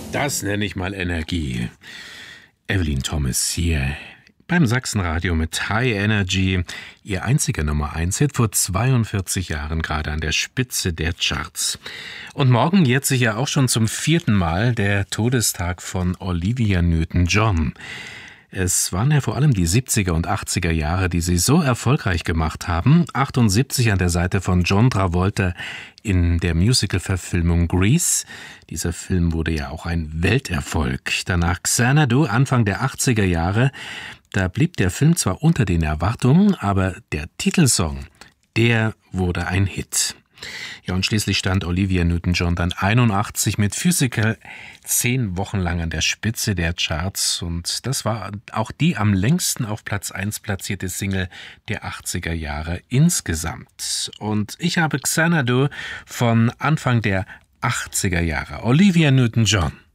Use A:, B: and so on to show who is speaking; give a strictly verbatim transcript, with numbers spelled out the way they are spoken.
A: Das nenne ich mal Energie. Evelyn Thomas hier beim Sachsenradio mit High Energy. Ihr einziger Nummer eins Hit vor zweiundvierzig Jahren, gerade an der Spitze der Charts. Und morgen jährt sich ja auch schon zum vierten Mal der Todestag von Olivia Newton-John. Es waren ja vor allem die siebziger und achtziger Jahre, die sie so erfolgreich gemacht haben. achtundsiebzig an der Seite von John Travolta in der Musical-Verfilmung Grease. Dieser Film wurde ja auch ein Welterfolg. Danach Xanadu, Anfang der achtziger Jahre. Da blieb der Film zwar unter den Erwartungen, aber der Titelsong, der wurde ein Hit. Ja, und schließlich stand Olivia Newton-John dann einundachtzig mit Physical zehn Wochen lang an der Spitze der Charts. Und das war auch die am längsten auf Platz eins platzierte Single der achtziger Jahre insgesamt. Und ich habe Xanadu von Anfang der achtziger Jahre. Olivia Newton-John.